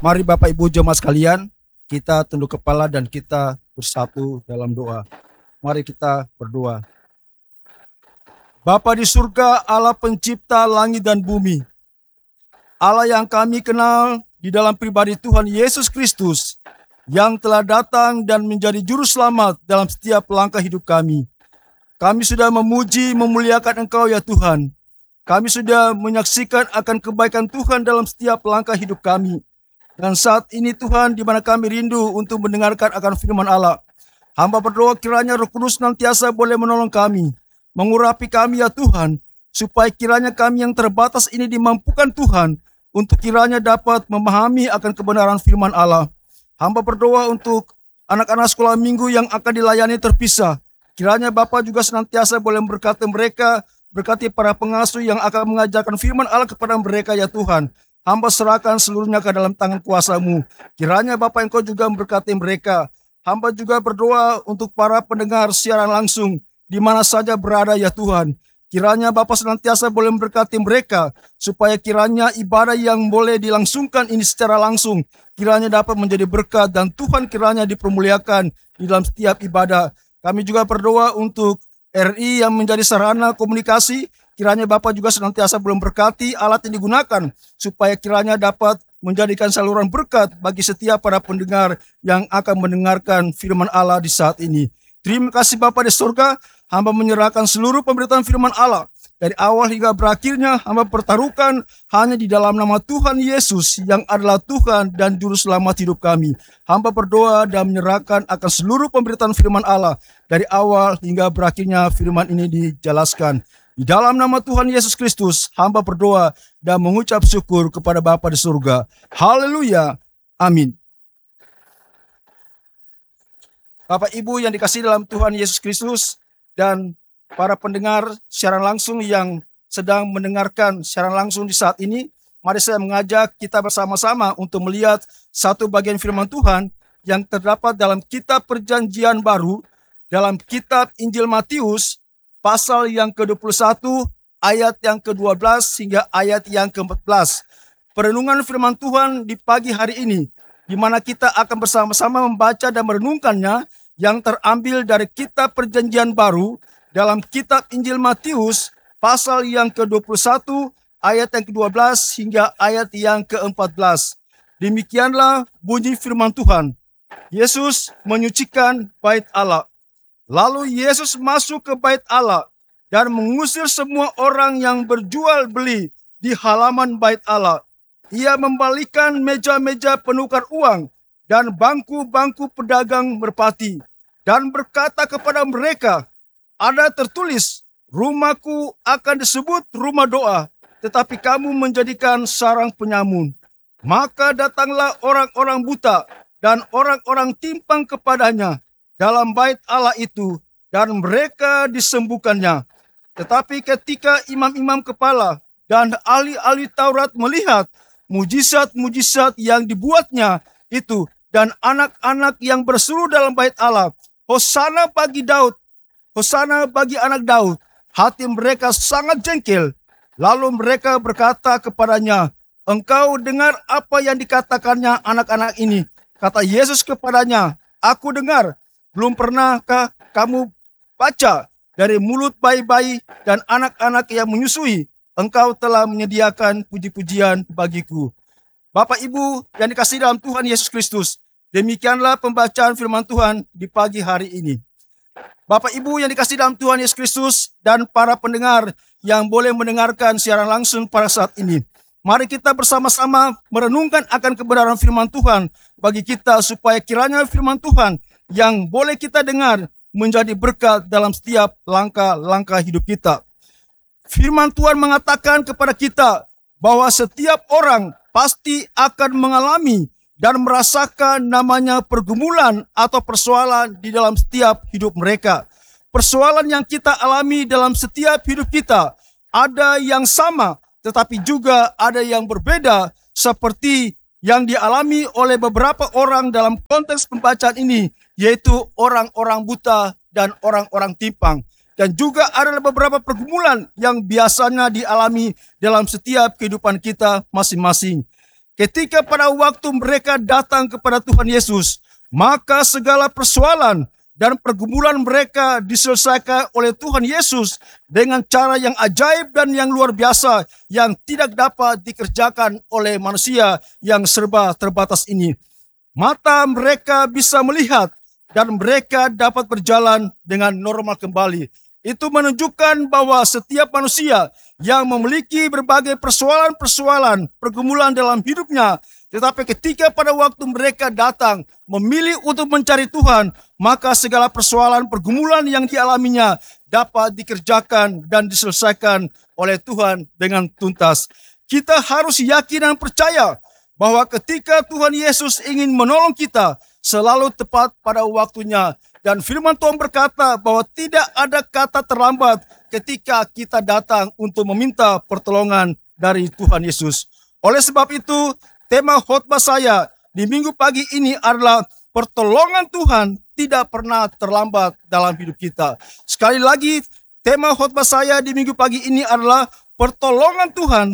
Mari Bapak Ibu jemaat sekalian, kita tunduk kepala dan kita bersatu dalam doa. Mari kita berdoa. Bapa di surga, Allah pencipta langit dan bumi, Allah yang kami kenal di dalam pribadi Tuhan Yesus Kristus, yang telah datang dan menjadi juru selamat dalam setiap langkah hidup kami. Kami sudah memuji, memuliakan Engkau ya Tuhan. Kami sudah menyaksikan akan kebaikan Tuhan dalam setiap langkah hidup kami. Dan saat ini Tuhan, di mana kami rindu untuk mendengarkan akan firman Allah, hamba berdoa kiranya Roh Kudus senantiasa boleh menolong kami, mengurapi kami ya Tuhan, supaya kiranya kami yang terbatas ini dimampukan Tuhan, untuk kiranya dapat memahami akan kebenaran firman Allah. Hamba berdoa untuk anak-anak sekolah minggu yang akan dilayani terpisah. Kiranya Bapa juga senantiasa boleh memberkati mereka, berkati para pengasuh yang akan mengajarkan firman Allah kepada mereka ya Tuhan. Hamba serahkan seluruhnya ke dalam tangan kuasa-Mu. Kiranya Bapa Engkau juga memberkati mereka. Hamba juga berdoa untuk para pendengar siaran langsung, di mana saja berada ya Tuhan. Kiranya Bapa senantiasa boleh memberkati mereka, supaya kiranya ibadah yang boleh dilangsungkan ini secara langsung, kiranya dapat menjadi berkat dan Tuhan kiranya dipermuliakan di dalam setiap ibadah. Kami juga berdoa untuk RI yang menjadi sarana komunikasi. Kiranya Bapa juga senantiasa boleh memberkati alat yang digunakan, supaya kiranya dapat menjadikan saluran berkat bagi setiap para pendengar yang akan mendengarkan firman Allah di saat ini. Terima kasih Bapa di surga, hamba menyerahkan seluruh pemberitaan firman Allah. Dari awal hingga berakhirnya, hamba pertaruhkan hanya di dalam nama Tuhan Yesus yang adalah Tuhan dan Juru Selamat hidup kami. Hamba berdoa dan menyerahkan akan seluruh pemberitaan firman Allah. Dari awal hingga berakhirnya firman ini dijelaskan. Di dalam nama Tuhan Yesus Kristus, hamba berdoa dan mengucap syukur kepada Bapa di surga. Haleluya. Amin. Bapak Ibu yang dikasihi dalam Tuhan Yesus Kristus dan para pendengar siaran langsung yang sedang mendengarkan siaran langsung di saat ini, mari saya mengajak kita bersama-sama untuk melihat satu bagian firman Tuhan yang terdapat dalam kitab Perjanjian Baru, dalam kitab Injil Matius, pasal yang ke-21, ayat yang ke-12 hingga ayat yang ke-14. Perenungan firman Tuhan di pagi hari ini, di mana kita akan bersama-sama membaca dan merenungkannya, yang terambil dari kitab Perjanjian Baru, dalam kitab Injil Matius, pasal yang ke-21, ayat yang ke-12 hingga ayat yang ke-14. Demikianlah bunyi firman Tuhan. Yesus menyucikan bait Allah. Lalu Yesus masuk ke bait Allah dan mengusir semua orang yang berjual beli di halaman bait Allah. Ia membalikan meja-meja penukar uang dan bangku-bangku pedagang merpati, dan berkata kepada mereka, ada tertulis, rumahku akan disebut rumah doa, tetapi kamu menjadikan sarang penyamun. Maka datanglah orang-orang buta dan orang-orang timpang kepadanya dalam bait Allah itu, dan mereka disembuhkannya. Tetapi ketika imam-imam kepala dan ahli-ahli Taurat melihat mujizat-mujizat yang dibuatnya itu, dan anak-anak yang berseru dalam bait Allah, Hosana bagi Daud, Hosana bagi anak Daud, hati mereka sangat jengkel. Lalu mereka berkata kepadanya, engkau dengar apa yang dikatakannya anak-anak ini? Kata Yesus kepadanya, aku dengar. Belum pernahkah kamu baca dari mulut bayi-bayi dan anak-anak yang menyusui, engkau telah menyediakan puji-pujian bagiku. Bapak Ibu yang dikasihi dalam Tuhan Yesus Kristus, demikianlah pembacaan firman Tuhan di pagi hari ini. Bapak Ibu yang dikasihi dalam Tuhan Yesus Kristus dan para pendengar yang boleh mendengarkan siaran langsung pada saat ini, mari kita bersama-sama merenungkan akan kebenaran firman Tuhan bagi kita, supaya kiranya firman Tuhan yang boleh kita dengar menjadi berkat dalam setiap langkah-langkah hidup kita. Firman Tuhan mengatakan kepada kita bahwa setiap orang pasti akan mengalami dan merasakan namanya pergumulan atau persoalan di dalam setiap hidup mereka. Persoalan yang kita alami dalam setiap hidup kita ada yang sama, tetapi juga ada yang berbeda, seperti yang dialami oleh beberapa orang dalam konteks pembacaan ini, yaitu orang-orang buta dan orang-orang timpang. Dan juga ada beberapa pergumulan yang biasanya dialami dalam setiap kehidupan kita masing-masing. ketika pada waktu mereka datang kepada Tuhan Yesus, maka segala persoalan dan pergumulan mereka diselesaikan oleh Tuhan Yesus dengan cara yang ajaib dan yang luar biasa yang tidak dapat dikerjakan oleh manusia yang serba terbatas ini. Mata mereka bisa melihat dan mereka dapat berjalan dengan normal kembali. Itu menunjukkan bahwa setiap manusia yang memiliki berbagai persoalan-persoalan, pergumulan dalam hidupnya, tetapi ketika pada waktu mereka datang memilih untuk mencari Tuhan, maka segala persoalan pergumulan yang dialaminya dapat dikerjakan dan diselesaikan oleh Tuhan dengan tuntas. Kita harus yakin dan percaya bahwa ketika Tuhan Yesus ingin menolong kita, selalu tepat pada waktunya. Dan firman Tuhan berkata bahwa tidak ada kata terlambat ketika kita datang untuk meminta pertolongan dari Tuhan Yesus. Oleh sebab itu, tema khotbah saya di minggu pagi ini adalah pertolongan Tuhan tidak pernah terlambat dalam hidup kita. Sekali lagi, tema khotbah saya di minggu pagi ini adalah pertolongan Tuhan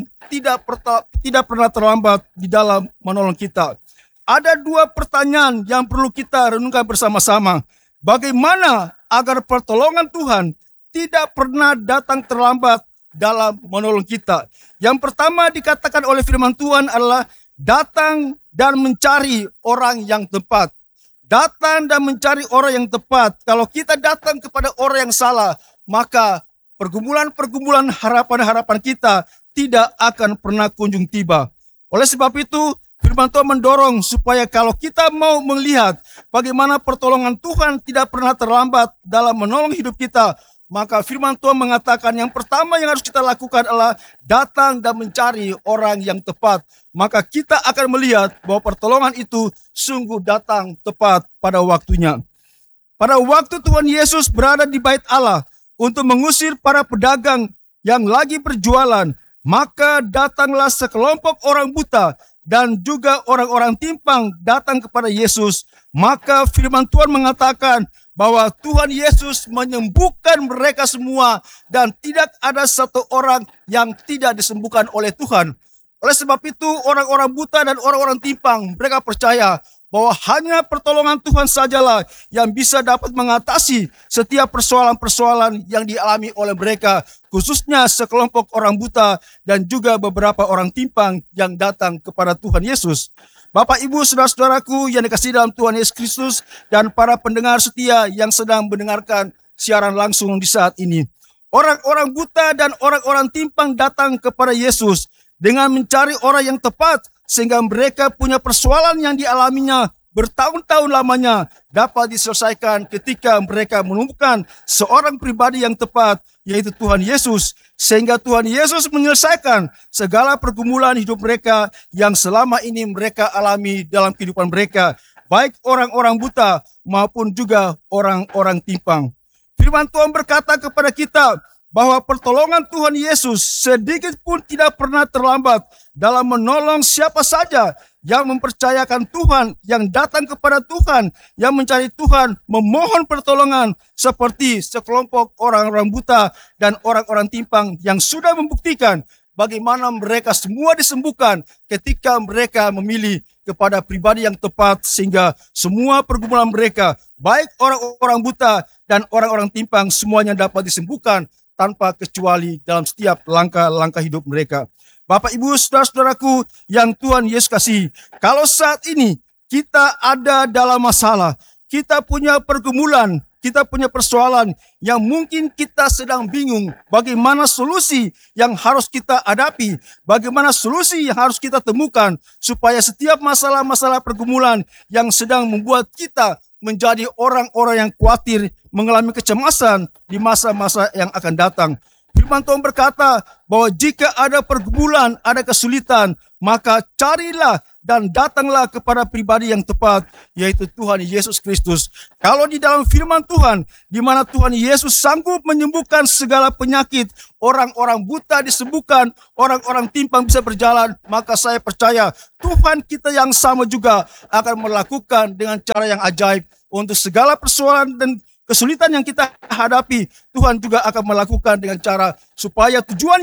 tidak pernah terlambat di dalam menolong kita. Ada dua pertanyaan yang perlu kita renungkan bersama-sama. Bagaimana agar pertolongan Tuhan tidak pernah datang terlambat dalam menolong kita? Yang pertama dikatakan oleh firman Tuhan adalah datang dan mencari orang yang tepat. Datang dan mencari orang yang tepat. Kalau kita datang kepada orang yang salah, maka pergumulan-pergumulan harapan-harapan kita tidak akan pernah kunjung tiba. Oleh sebab itu, firman Tuhan mendorong supaya kalau kita mau melihat bagaimana pertolongan Tuhan tidak pernah terlambat dalam menolong hidup kita, maka firman Tuhan mengatakan yang pertama yang harus kita lakukan adalah datang dan mencari orang yang tepat. Maka kita akan melihat bahwa pertolongan itu sungguh datang tepat pada waktunya. Pada waktu Tuhan Yesus berada di bait Allah untuk mengusir para pedagang yang lagi berjualan, maka datanglah sekelompok orang buta dan juga orang-orang timpang datang kepada Yesus. Maka firman Tuhan mengatakan bahwa Tuhan Yesus menyembuhkan mereka semua dan tidak ada satu orang yang tidak disembuhkan oleh Tuhan. Oleh sebab itu orang-orang buta dan orang-orang timpang mereka percaya bahwa hanya pertolongan Tuhan sajalah yang bisa dapat mengatasi setiap persoalan-persoalan yang dialami oleh mereka, khususnya sekelompok orang buta dan juga beberapa orang timpang yang datang kepada Tuhan Yesus. Bapak, Ibu, saudara-saudaraku yang dikasihi dalam Tuhan Yesus Kristus dan para pendengar setia yang sedang mendengarkan siaran langsung di saat ini. Orang-orang buta dan orang-orang timpang datang kepada Yesus dengan mencari orang yang tepat, sehingga mereka punya persoalan yang dialaminya bertahun-tahun lamanya dapat diselesaikan ketika mereka menemukan seorang pribadi yang tepat, yaitu Tuhan Yesus. Sehingga Tuhan Yesus menyelesaikan segala pergumulan hidup mereka yang selama ini mereka alami dalam kehidupan mereka, baik orang-orang buta maupun juga orang-orang timpang. Firman Tuhan berkata kepada kita bahwa pertolongan Tuhan Yesus sedikit pun tidak pernah terlambat dalam menolong siapa saja yang mempercayakan Tuhan, yang datang kepada Tuhan, yang mencari Tuhan, memohon pertolongan seperti sekelompok orang-orang buta dan orang-orang timpang yang sudah membuktikan bagaimana mereka semua disembuhkan ketika mereka memilih kepada pribadi yang tepat, sehingga semua pergumulan mereka, baik orang-orang buta dan orang-orang timpang, semuanya dapat disembuhkan tanpa kecuali dalam setiap langkah-langkah hidup mereka. Bapak, Ibu, saudara-saudaraku yang Tuhan Yesus kasih, kalau saat ini kita ada dalam masalah, kita punya pergumulan, kita punya persoalan yang mungkin kita sedang bingung bagaimana solusi yang harus kita hadapi, bagaimana solusi yang harus kita temukan supaya setiap masalah-masalah pergumulan yang sedang membuat kita menjadi orang-orang yang khawatir, mengalami kecemasan di masa-masa yang akan datang. Firman Tuhan berkata bahwa jika ada pergumulan, ada kesulitan, maka carilah dan datanglah kepada pribadi yang tepat, yaitu Tuhan Yesus Kristus. Kalau di dalam firman Tuhan, di mana Tuhan Yesus sanggup menyembuhkan segala penyakit, orang-orang buta disembuhkan, orang-orang timpang bisa berjalan, maka saya percaya Tuhan kita yang sama juga akan melakukan dengan cara yang ajaib untuk segala persoalan dan kesulitan yang kita hadapi. Tuhan juga akan melakukan dengan cara supaya tujuannya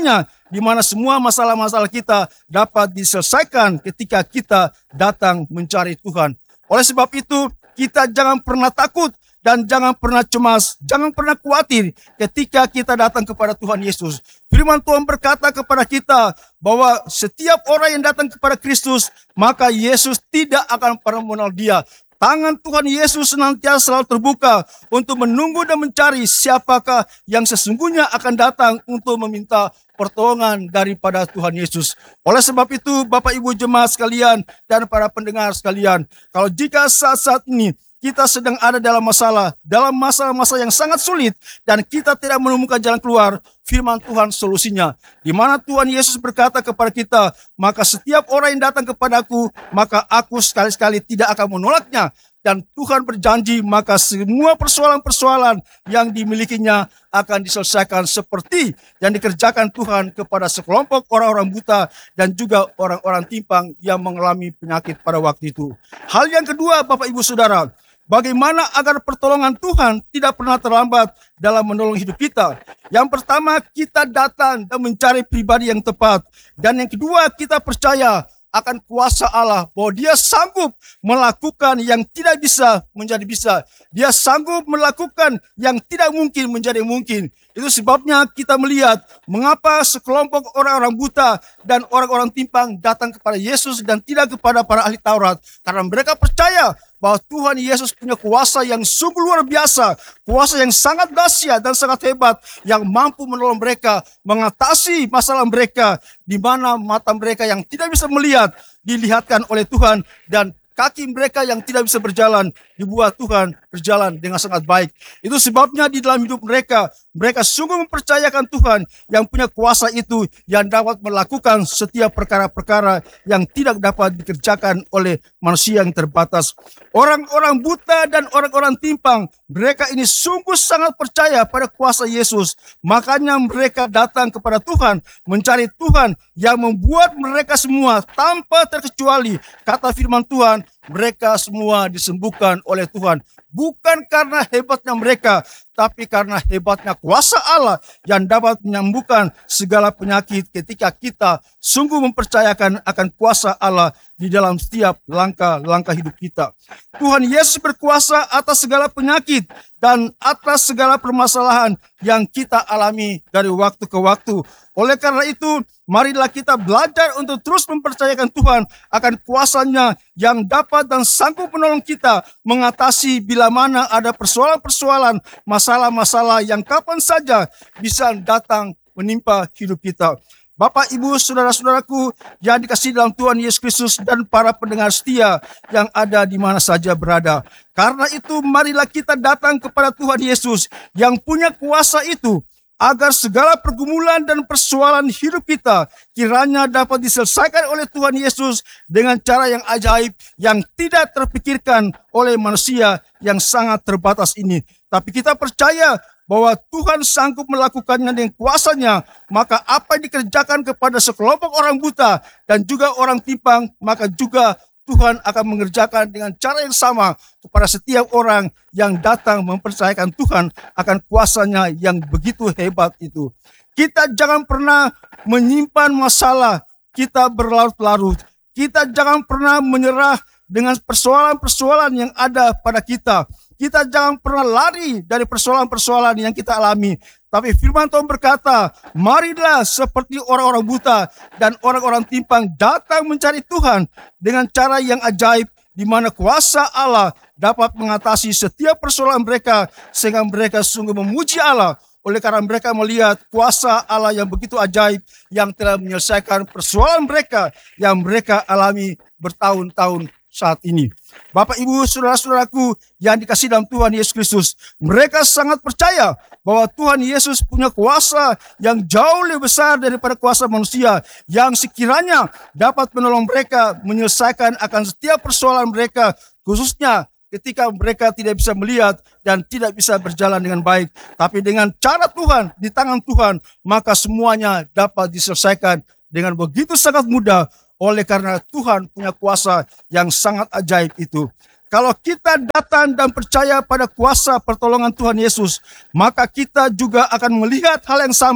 di mana semua masalah-masalah kita dapat diselesaikan ketika kita datang mencari Tuhan. Oleh sebab itu, kita jangan pernah takut dan jangan pernah cemas, jangan pernah khawatir ketika kita datang kepada Tuhan Yesus. Firman Tuhan berkata kepada kita bahwa setiap orang yang datang kepada Kristus, maka Yesus tidak akan pernah mengenal dia. Tangan Tuhan Yesus senantiasa selalu terbuka untuk menunggu dan mencari siapakah yang sesungguhnya akan datang untuk meminta pertolongan daripada Tuhan Yesus. Oleh sebab itu, Bapak Ibu jemaat sekalian dan para pendengar sekalian, kalau jika saat-saat ini kita sedang ada dalam masa-masa yang sangat sulit, dan kita tidak menemukan jalan keluar, firman Tuhan solusinya. Di mana Tuhan Yesus berkata kepada kita, maka setiap orang yang datang kepadaku, maka aku sekali-sekali tidak akan menolaknya. Dan Tuhan berjanji, maka semua persoalan-persoalan yang dimilikinya akan diselesaikan seperti yang dikerjakan Tuhan kepada sekelompok orang-orang buta dan juga orang-orang timpang yang mengalami penyakit pada waktu itu. Hal yang kedua, Bapak Ibu Saudara, bagaimana agar pertolongan Tuhan tidak pernah terlambat dalam menolong hidup kita? Yang pertama, kita datang dan mencari pribadi yang tepat. Dan yang kedua, kita percaya akan kuasa Allah, bahwa Dia sanggup melakukan yang tidak bisa menjadi bisa. Dia sanggup melakukan yang tidak mungkin menjadi mungkin. Itu sebabnya kita melihat mengapa sekelompok orang-orang buta dan orang-orang timpang datang kepada Yesus dan tidak kepada para ahli Taurat. Karena mereka percaya bahwa Tuhan Yesus punya kuasa yang sungguh luar biasa, kuasa yang sangat dahsyat dan sangat hebat, yang mampu menolong mereka mengatasi masalah mereka, di mana mata mereka yang tidak bisa melihat dilihatkan oleh Tuhan, dan kaki mereka yang tidak bisa berjalan dibuat Tuhan berjalan dengan sangat baik. Itu sebabnya di dalam hidup mereka sungguh mempercayakan Tuhan yang punya kuasa itu, yang dapat melakukan setiap perkara-perkara yang tidak dapat dikerjakan oleh manusia yang terbatas. Orang-orang buta dan orang-orang timpang, mereka ini sungguh sangat percaya pada kuasa Yesus. Makanya mereka datang kepada Tuhan, mencari Tuhan yang membuat mereka semua tanpa terkecuali, kata firman Tuhan, mereka semua disembuhkan oleh Tuhan. Bukan karena hebatnya mereka, tapi karena hebatnya kuasa Allah yang dapat menyembuhkan segala penyakit ketika kita sungguh mempercayakan akan kuasa Allah di dalam setiap langkah-langkah hidup kita. Tuhan Yesus berkuasa atas segala penyakit dan atas segala permasalahan yang kita alami dari waktu ke waktu. Oleh karena itu, marilah kita belajar untuk terus mempercayakan Tuhan akan kuasa-Nya yang dapat dan sanggup menolong kita mengatasi bila mana ada persoalan-persoalan, masalah-masalah yang kapan saja bisa datang menimpa hidup kita. Bapak, Ibu, saudara-saudaraku yang dikasihi dalam Tuhan Yesus Kristus dan para pendengar setia yang ada di mana saja berada. Karena itu, marilah kita datang kepada Tuhan Yesus yang punya kuasa itu, agar segala pergumulan dan persoalan hidup kita kiranya dapat diselesaikan oleh Tuhan Yesus dengan cara yang ajaib, yang tidak terpikirkan oleh manusia yang sangat terbatas ini. Tapi kita percaya bahwa Tuhan sanggup melakukannya dengan kuasa-Nya. Maka apa yang dikerjakan kepada sekelompok orang buta dan juga orang timpang, maka juga Tuhan akan mengerjakan dengan cara yang sama kepada setiap orang yang datang mempercayakan Tuhan akan kuasa-Nya yang begitu hebat itu. Kita jangan pernah menyimpan masalah kita berlarut-larut. Kita jangan pernah menyerah dengan persoalan-persoalan yang ada pada kita. Kita jangan pernah lari dari persoalan-persoalan yang kita alami. Tapi firman Tuhan berkata, marilah seperti orang-orang buta dan orang-orang timpang datang mencari Tuhan dengan cara yang ajaib, di mana kuasa Allah dapat mengatasi setiap persoalan mereka, sehingga mereka sungguh memuji Allah. Oleh karena mereka melihat kuasa Allah yang begitu ajaib, yang telah menyelesaikan persoalan mereka yang mereka alami bertahun-tahun saat ini. Bapak, Ibu, saudara-saudaraku yang dikasihi dalam Tuhan Yesus Kristus, mereka sangat percaya bahwa Tuhan Yesus punya kuasa yang jauh lebih besar daripada kuasa manusia, yang sekiranya dapat menolong mereka menyelesaikan akan setiap persoalan mereka, khususnya ketika mereka tidak bisa melihat dan tidak bisa berjalan dengan baik. Tapi dengan cara Tuhan, di tangan Tuhan, maka semuanya dapat diselesaikan dengan begitu sangat mudah, oleh karena Tuhan punya kuasa yang sangat ajaib itu. Kalau kita datang dan percaya pada kuasa pertolongan Tuhan Yesus, maka kita juga akan melihat hal yang sama,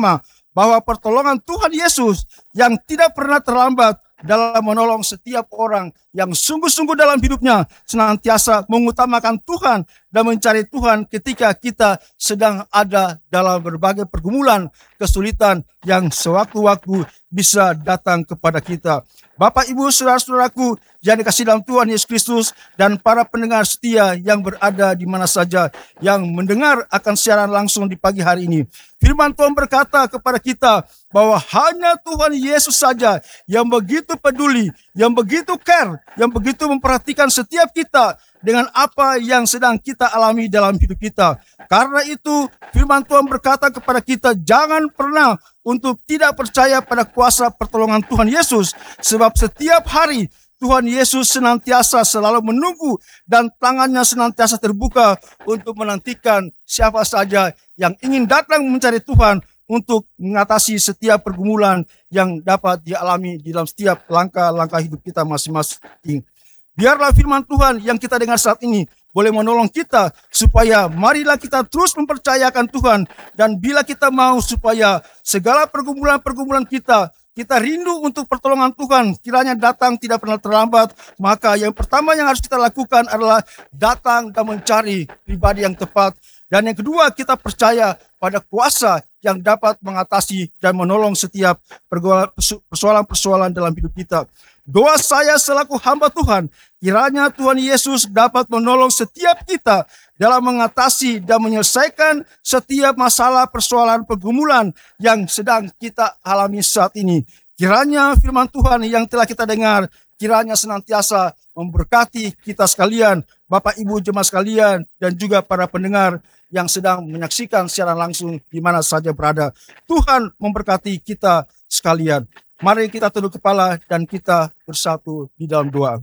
bahwa pertolongan Tuhan Yesus yang tidak pernah terlambat dalam menolong setiap orang yang sungguh-sungguh dalam hidupnya senantiasa mengutamakan Tuhan dan mencari Tuhan ketika kita sedang ada dalam berbagai pergumulan, kesulitan yang sewaktu-waktu bisa datang kepada kita. Bapak, Ibu, saudara-saudaraku yang dikasihi dalam Tuhan Yesus Kristus dan para pendengar setia yang berada di mana saja yang mendengar akan siaran langsung di pagi hari ini. Firman Tuhan berkata kepada kita bahwa hanya Tuhan Yesus saja yang begitu peduli, yang begitu care, yang begitu memperhatikan setiap kita dengan apa yang sedang kita alami dalam hidup kita. Karena itu firman Tuhan berkata kepada kita, jangan pernah untuk tidak percaya pada kuasa pertolongan Tuhan Yesus, sebab setiap hari Tuhan Yesus senantiasa selalu menunggu dan tangannya senantiasa terbuka untuk menantikan siapa saja yang ingin datang mencari Tuhan untuk mengatasi setiap pergumulan yang dapat dialami di dalam setiap langkah-langkah hidup kita masing-masing. Biarlah firman Tuhan yang kita dengar saat ini boleh menolong kita supaya marilah kita terus mempercayakan Tuhan, dan bila kita mau supaya segala pergumulan-pergumulan kita rindu untuk pertolongan Tuhan kiranya datang tidak pernah terlambat, maka yang pertama yang harus kita lakukan adalah datang dan mencari pribadi yang tepat. Dan yang kedua, kita percaya pada kuasa yang dapat mengatasi dan menolong setiap persoalan-persoalan dalam hidup kita. Doa saya selaku hamba Tuhan, kiranya Tuhan Yesus dapat menolong setiap kita dalam mengatasi dan menyelesaikan setiap masalah, persoalan, pergumulan yang sedang kita alami saat ini. Kiranya firman Tuhan yang telah kita dengar, kiranya senantiasa memberkati kita sekalian, Bapak Ibu jemaat sekalian, dan juga para pendengar yang sedang menyaksikan siaran langsung di mana saja berada. Tuhan memberkati kita sekalian. Mari kita tunduk kepala dan kita bersatu di dalam doa.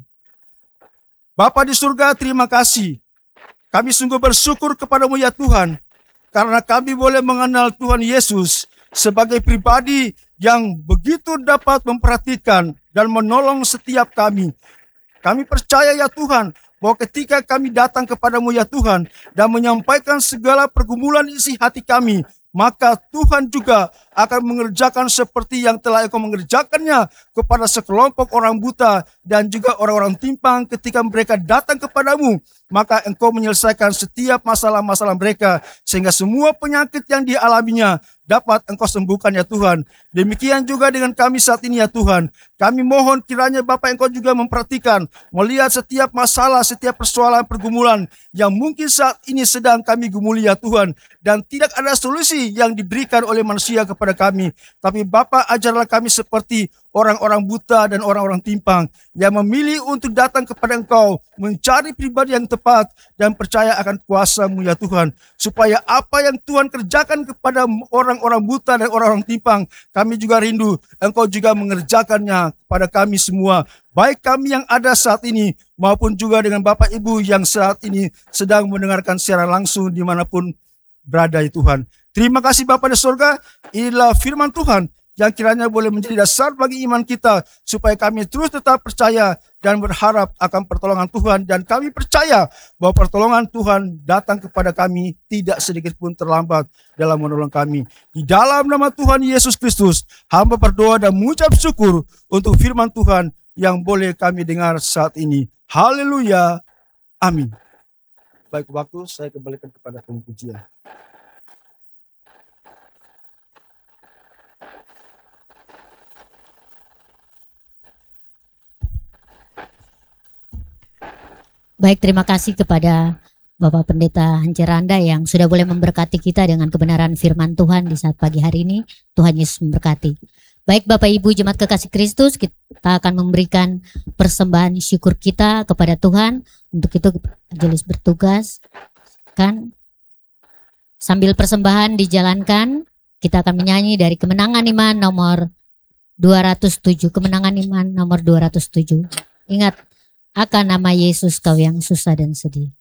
Bapa di surga, terima kasih. Kami sungguh bersyukur kepadamu ya Tuhan, karena kami boleh mengenal Tuhan Yesus sebagai pribadi yang begitu dapat memperhatikan dan menolong setiap kami. Kami percaya ya Tuhan, bahwa ketika kami datang kepadamu ya Tuhan dan menyampaikan segala pergumulan isi hati kami, maka Tuhan juga akan mengerjakan seperti yang telah Engkau mengerjakannya kepada sekelompok orang buta dan juga orang-orang timpang ketika mereka datang kepadamu. Maka Engkau menyelesaikan setiap masalah-masalah mereka, sehingga semua penyakit yang dialaminya dapat Engkau sembuhkan ya Tuhan. Demikian juga dengan kami saat ini ya Tuhan. Kami mohon kiranya Bapak Engkau juga memperhatikan, melihat setiap masalah, setiap persoalan, pergumulan yang mungkin saat ini sedang kami gumuli ya Tuhan. Dan tidak ada solusi yang diberikan oleh manusia kepada kami. Tapi Bapak, ajarlah kami seperti orang-orang buta dan orang-orang timpang yang memilih untuk datang kepada Engkau, mencari pribadi yang tepat dan percaya akan kuasa-Mu ya Tuhan. Supaya apa yang Tuhan kerjakan kepada orang-orang buta dan orang-orang timpang, kami juga rindu Engkau juga mengerjakannya pada kami semua. Baik kami yang ada saat ini maupun juga dengan Bapak Ibu yang saat ini sedang mendengarkan secara langsung dimanapun berada ya Tuhan. Terima kasih Bapa di surga, inilah firman Tuhan yang kiranya boleh menjadi dasar bagi iman kita, supaya kami terus tetap percaya dan berharap akan pertolongan Tuhan. Dan kami percaya bahwa pertolongan Tuhan datang kepada kami tidak sedikit pun terlambat dalam menolong kami. Di dalam nama Tuhan Yesus Kristus, hamba berdoa dan mengucap syukur untuk firman Tuhan yang boleh kami dengar saat ini. Haleluya, amin. Baik, waktu saya kembalikan kepada pempujian. Baik, terima kasih kepada Bapak Pendeta Hanceranda yang sudah boleh memberkati kita dengan kebenaran firman Tuhan di saat pagi hari ini. Tuhan Yesus memberkati. Baik Bapak Ibu jemaat kekasih Kristus, kita akan memberikan persembahan syukur kita kepada Tuhan. Untuk itu Jelis bertugas kan sambil persembahan dijalankan, kita akan menyanyi dari Kemenangan Iman nomor 207. Kemenangan Iman nomor 207. Ingat, akan nama Yesus kau yang susah dan sedih.